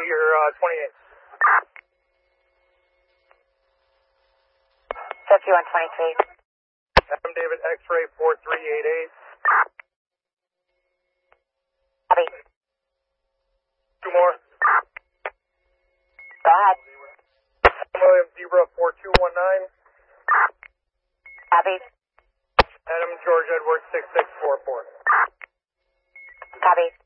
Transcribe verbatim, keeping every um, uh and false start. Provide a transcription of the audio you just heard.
your uh, twenty-eight. fifty-one twenty-three. Adam David X-ray four three eight eight. Copy. Two more. Go ahead. William Zebra four two one nine. Copy. Adam George Edward six six four four. Copy.